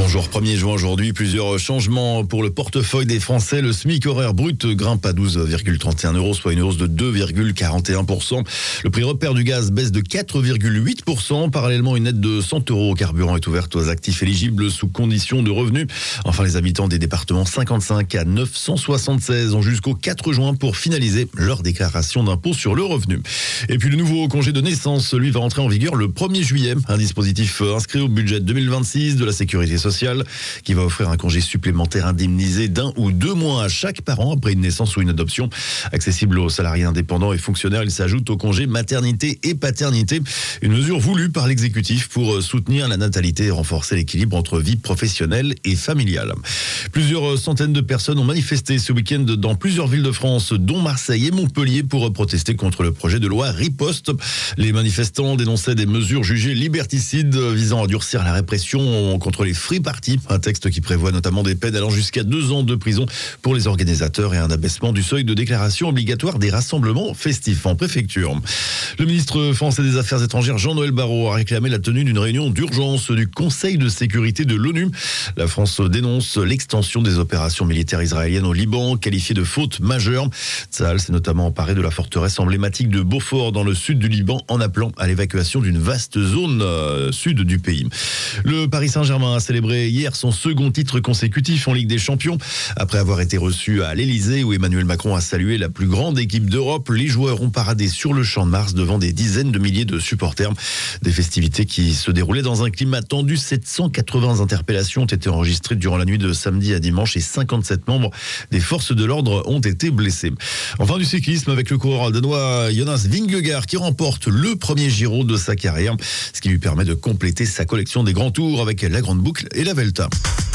Bonjour, 1er juin aujourd'hui, plusieurs changements pour le portefeuille des Français. Le SMIC horaire brut grimpe à 12,31 €, soit une hausse de 2,41%. Le prix repère du gaz baisse de 4,8%. Parallèlement, une aide de 100 € au carburant est ouverte aux actifs éligibles sous condition de revenus. Enfin, les habitants des départements 55 à 976 ont jusqu'au 4 juin pour finaliser leur déclaration d'impôt sur le revenu. Et puis le nouveau congé de naissance, lui, va entrer en vigueur le 1er juillet. Un dispositif inscrit au budget 2026 de la Sécurité sociale qui va offrir un congé supplémentaire indemnisé d'1 ou 2 mois à chaque parent après une naissance ou une adoption. Accessible aux salariés indépendants et fonctionnaires, il s'ajoute au congé maternité et paternité. Une mesure voulue par l'exécutif pour soutenir la natalité et renforcer l'équilibre entre vie professionnelle et familiale. Plusieurs centaines de personnes ont manifesté ce week-end dans plusieurs villes de France, dont Marseille et Montpellier, pour protester contre le projet de loi Riposte. Les manifestants dénonçaient des mesures jugées liberticides visant à durcir la répression contre les free parties. Un texte qui prévoit notamment des peines allant jusqu'à 2 ans de prison pour les organisateurs et un abaissement du seuil de déclaration obligatoire des rassemblements festifs en préfecture. Le ministre français des Affaires étrangères Jean-Noël Barrot a réclamé la tenue d'une réunion d'urgence du Conseil de sécurité de l'ONU. La France dénonce l'extension des opérations militaires israéliennes au Liban, qualifiée de faute majeure. Tsahal s'est notamment emparé de la forteresse emblématique de Beaufort dans le sud du Liban en appelant à l'évacuation d'une vaste zone sud du pays. Le Paris Saint-Germain a célébré hier son second titre consécutif en Ligue des Champions. Après avoir été reçu à l'Elysée où Emmanuel Macron a salué la plus grande équipe d'Europe, les joueurs ont paradé sur le Champ de Mars devant des dizaines de milliers de supporters. Des festivités qui se déroulaient dans un climat tendu. 780 interpellations ont été enregistrées durant la nuit de samedi à dimanche et 57 membres des forces de l'ordre ont été blessés. Enfin, du cyclisme avec le coureur danois Jonas Vingegaard qui remporte le premier Giro de sa carrière, ce qui lui permet de compléter sa collection des grands tours avec la Grande Boucle et la Vuelta.